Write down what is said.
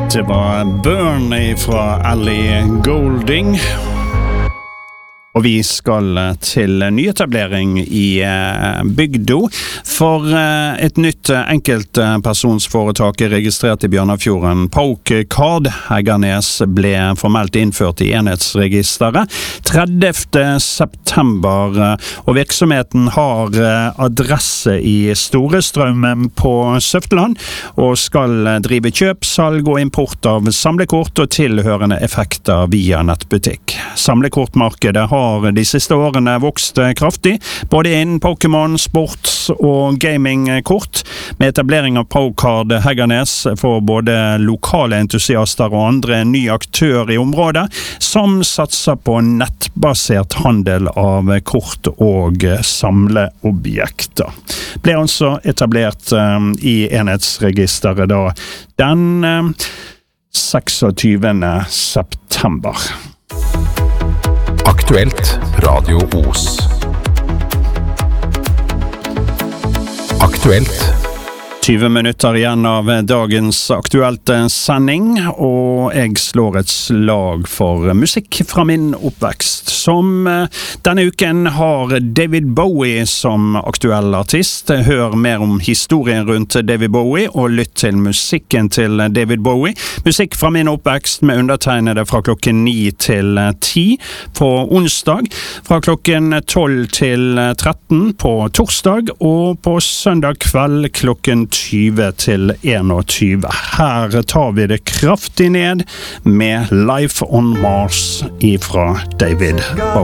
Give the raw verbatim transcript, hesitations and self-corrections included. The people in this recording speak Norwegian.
Det var Burn fra Ellie Goulding. Og vi skal til nyetablering i bygda, for et nytt enkeltpersonsforetak registrert i Bjørnafjorden, Paukard Heggernes, ble formelt innført i enhetsregisteret tredivte september, og virksomheten har adresse i Storestraumen på Søfteland, og skal drive kjøp, salg og import av samlekort og tilhørende effekter via nettbutikk. Samlekortmarkedet har har de siste årene vokst kraftig, både innen Pokémon, sports og gamingkort. Med etablering av Paukard Heggernes får både lokale entusiaster og andre ny aktør i området, som satser på nettbasert handel av kort og samleobjekter. Ble altså etablert um, i enhetsregisteret da den um, seksogtyvende september. Aktuelt Radio Os. Aktuelt. tyve minutter igjen av dagens aktuelt sending, og jeg slår et slag for musikk fra min oppvekst, som denne uken har David Bowie som aktuell artist. Hør mer om historien rundt David Bowie, og lytt til musikken til David Bowie. Musikk fra min oppvekst med undertegnede fra klokken ni til ti på onsdag, fra klokken tolv til tretten på torsdag, og på søndag kveld klokken tyve til tjueen. Her tar vi det kraftig ned med Life on Mars ifra David Bowie.